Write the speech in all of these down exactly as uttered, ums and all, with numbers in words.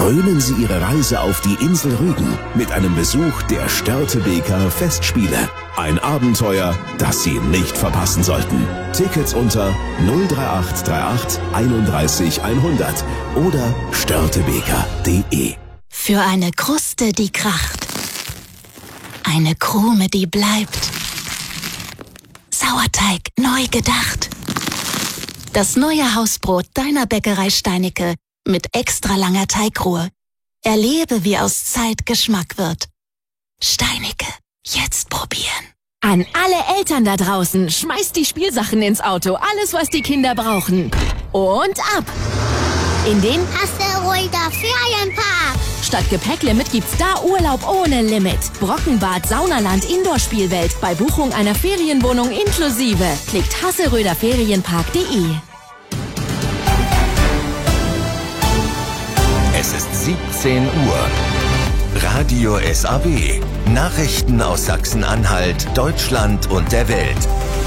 Krönen Sie Ihre Reise auf die Insel Rügen mit einem Besuch der Störtebeker Festspiele. Ein Abenteuer, das Sie nicht verpassen sollten. Tickets unter null drei acht drei acht einunddreißig hundert oder störtebeker punkt de. Für eine Kruste, die kracht. Eine Krume, die bleibt. Sauerteig neu gedacht. Das neue Hausbrot deiner Bäckerei Steinicke mit extra langer Teigruhe. Erlebe, wie aus Zeit Geschmack wird. Steinicke, jetzt probieren. An alle Eltern da draußen, schmeißt die Spielsachen ins Auto, alles was die Kinder brauchen. Und ab! In den Asteroider Ferienpark. Statt Gepäcklimit gibt's da Urlaub ohne Limit. Brockenbad, Saunaland, Indoor-Spielwelt. Bei Buchung einer Ferienwohnung inklusive. Klickt hasseröder ferienpark punkt de. Es ist siebzehn Uhr. Radio S A W. Nachrichten aus Sachsen-Anhalt, Deutschland und der Welt.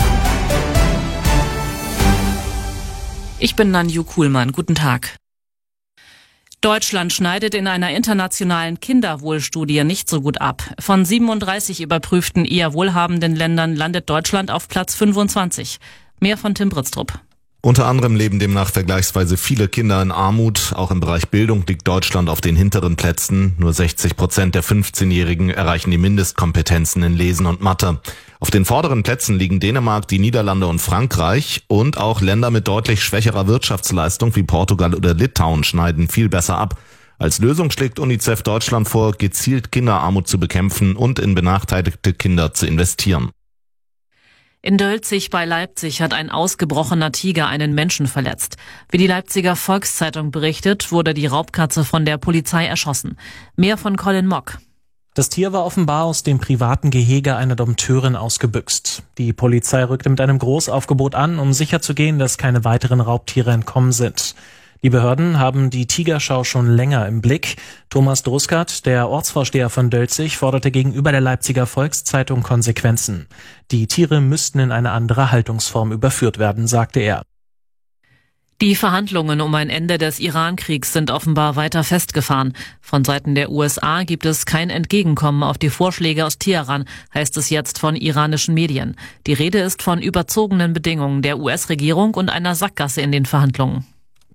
Ich bin Nanju Kuhlmann. Guten Tag. Deutschland schneidet in einer internationalen Kinderwohlstudie nicht so gut ab. Von siebenunddreißig überprüften eher wohlhabenden Ländern landet Deutschland auf Platz fünfundzwanzig. Mehr von Tim Britztrup. Unter anderem leben demnach vergleichsweise viele Kinder in Armut. Auch im Bereich Bildung liegt Deutschland auf den hinteren Plätzen. Nur sechzig Prozent der fünfzehnjährigen erreichen die Mindestkompetenzen in Lesen und Mathe. Auf den vorderen Plätzen liegen Dänemark, die Niederlande und Frankreich. Und auch Länder mit deutlich schwächerer Wirtschaftsleistung wie Portugal oder Litauen schneiden viel besser ab. Als Lösung schlägt UNICEF Deutschland vor, gezielt Kinderarmut zu bekämpfen und in benachteiligte Kinder zu investieren. In Dölzig bei Leipzig hat ein ausgebrochener Tiger einen Menschen verletzt. Wie die Leipziger Volkszeitung berichtet, wurde die Raubkatze von der Polizei erschossen. Mehr von Colin Mock. Das Tier war offenbar aus dem privaten Gehege einer Dompteurin ausgebüxt. Die Polizei rückte mit einem Großaufgebot an, um sicherzugehen, dass keine weiteren Raubtiere entkommen sind. Die Behörden haben die Tigerschau schon länger im Blick. Thomas Druskert, der Ortsvorsteher von Dölzig, forderte gegenüber der Leipziger Volkszeitung Konsequenzen. Die Tiere müssten in eine andere Haltungsform überführt werden, sagte er. Die Verhandlungen um ein Ende des Iran-Kriegs sind offenbar weiter festgefahren. Von Seiten der U S A gibt es kein Entgegenkommen auf die Vorschläge aus Teheran, heißt es jetzt von iranischen Medien. Die Rede ist von überzogenen Bedingungen der U S-Regierung und einer Sackgasse in den Verhandlungen.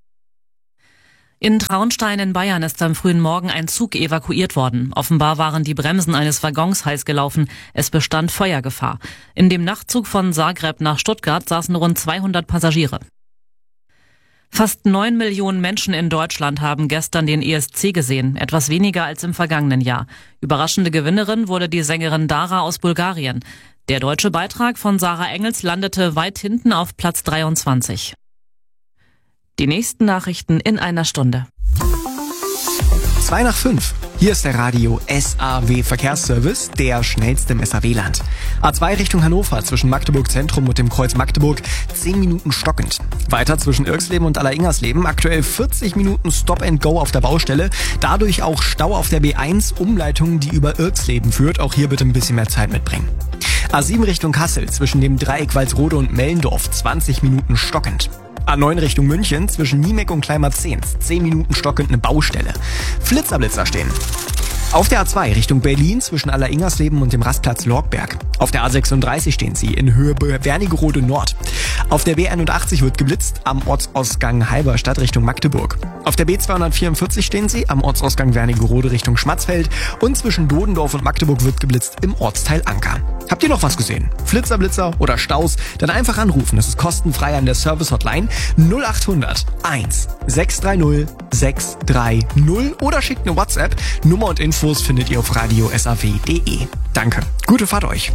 In Traunstein in Bayern ist am frühen Morgen ein Zug evakuiert worden. Offenbar waren die Bremsen eines Waggons heiß gelaufen. Es bestand Feuergefahr. In dem Nachtzug von Zagreb nach Stuttgart saßen rund zweihundert Passagiere. Fast neun Millionen Menschen in Deutschland haben gestern den E S C gesehen, etwas weniger als im vergangenen Jahr. Überraschende Gewinnerin wurde die Sängerin Dara aus Bulgarien. Der deutsche Beitrag von Sarah Engels landete weit hinten auf Platz dreiundzwanzig. Die nächsten Nachrichten in einer Stunde. Zwei nach fünf. Hier ist der Radio S A W Verkehrsservice, der schnellste im S A W-Land. A zwei Richtung Hannover zwischen Magdeburg Zentrum und dem Kreuz Magdeburg zehn Minuten stockend. Weiter zwischen Irxleben und Alleringhersleben aktuell vierzig Minuten Stop and Go auf der Baustelle. Dadurch auch Stau auf der B eins, Umleitung, die über Irxleben führt. Auch hier bitte ein bisschen mehr Zeit mitbringen. A sieben Richtung Kassel zwischen dem Dreieck Walsrode und Mellendorf zwanzig Minuten stockend. A neun Richtung München zwischen Niemeck und Kleinmarzehns zehn Minuten stockend eine Baustelle. Flitzerblitzer stehen. Auf der A zwei Richtung Berlin zwischen Alleringhersleben und dem Rastplatz Lorgberg. Auf der A sechsunddreißig stehen sie in Höhe Wernigerode Nord. Auf der B einundachtzig wird geblitzt am Ortsausgang Halberstadt Richtung Magdeburg. Auf der B zweihundertvierundvierzig stehen sie am Ortsausgang Wernigerode Richtung Schmatzfeld. Und zwischen Dodendorf und Magdeburg wird geblitzt im Ortsteil Anker. Habt ihr noch was gesehen? Flitzer, Blitzer oder Staus? Dann einfach anrufen. Das ist kostenfrei an der Service-Hotline null achthundert eins sechs drei null sechs drei null oder schickt eine WhatsApp. Nummer und Infos findet ihr auf radio s a w punkt de. Danke. Gute Fahrt euch.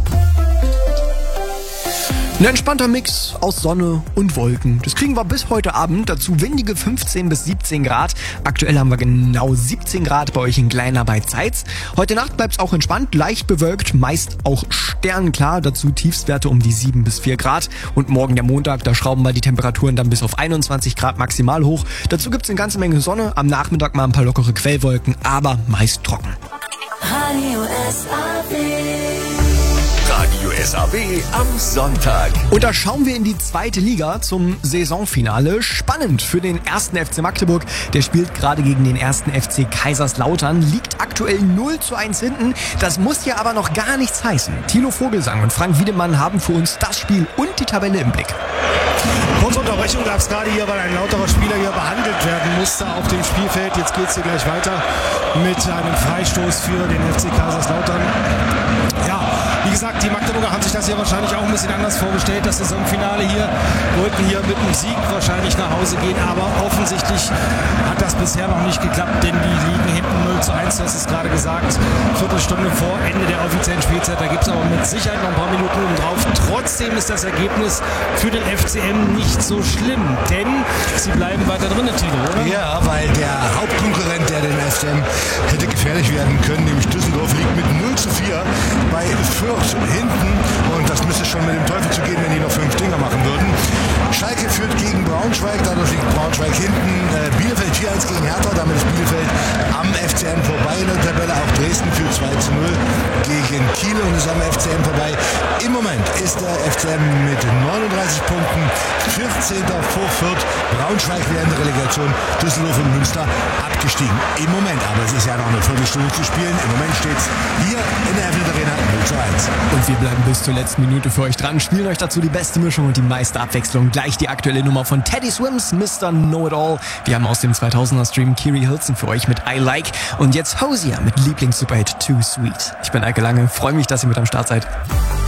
Ein entspannter Mix aus Sonne und Wolken. Das kriegen wir bis heute Abend. Dazu windige fünfzehn bis siebzehn Grad. Aktuell haben wir genau siebzehn Grad bei euch in Gleiner bei Zeitz. Heute Nacht bleibt es auch entspannt, leicht bewölkt, meist auch sternklar. Dazu Tiefstwerte um die sieben bis vier Grad. Und morgen der Montag, da schrauben wir die Temperaturen dann bis auf einundzwanzig Grad maximal hoch. Dazu gibt es eine ganze Menge Sonne. Am Nachmittag mal ein paar lockere Quellwolken, aber meist trocken. Radio S A W. Radio S A W am Sonntag. Und da schauen wir in die zweite Liga zum Saisonfinale. Spannend für den ersten F C Magdeburg. Der spielt gerade gegen den ersten F C Kaiserslautern, liegt aktuell null zu eins hinten. Das muss ja aber noch gar nichts heißen. Thilo Vogelsang und Frank Wiedemann haben für uns das Spiel und die Tabelle im Blick. Kurze Unterbrechung gab es gerade hier, weil ein lauterer Spieler hier behandelt werden musste auf dem Spielfeld. Jetzt geht es hier gleich weiter mit einem Freistoß für den F C Kaiserslautern. Ja, wie gesagt, die Magdeburger haben sich das ja wahrscheinlich auch ein bisschen anders vorgestellt. Das Saisonfinale hier, wollten hier mit einem Sieg wahrscheinlich nach Hause gehen, aber offensichtlich hat das bisher noch nicht geklappt, denn die liegen hinten null zu eins, das ist gerade gesagt, Viertelstunde vor Ende der offiziellen Spielzeit. Da gibt es aber mit Sicherheit noch ein paar Minuten oben drauf. Trotzdem ist das Ergebnis für den F C M nicht so schlimm, denn sie bleiben weiter drin, Tilo, oder? Ja, weil der Hauptkonkurrent, der den F C M hätte gefährlich werden können, nämlich Düsseldorf, liegt mit null zu vier bei Fürth hinten und das müsste schon mit dem Teufel zu gehen, wenn die noch fünf Dinger machen würden. Schalke führt gegen Braunschweig, dadurch liegt Braunschweig hinten. Äh, Bielefeld vier eins gegen Hertha, damit ist Bielefeld am F C M vorbei in der Tabelle. Auch Dresden führt zwei zu null gegen Kiel und ist am F C M vorbei. Im Moment ist der F C M mit neununddreißig Punkten vierzehnter vor Fürth. Braunschweig während der Relegation, Düsseldorf und Münster abgestiegen. Im Moment, aber es ist ja noch eine Viertelstunde zu spielen. Im Moment steht es hier in der Erfurt Arena null zu eins. Und wir bleiben bis zur letzten Minute für euch dran, spielen euch dazu die beste Mischung und die meiste Abwechslung. Gleich die aktuelle Nummer von Teddy Swims, Mister Know-It-All. Wir haben aus dem zweitausender Stream Kiri Hilson für euch mit I Like und jetzt Hosier mit Lieblings-Superhit Too Sweet. Ich bin Eike Lange, freue mich, dass ihr mit am Start seid.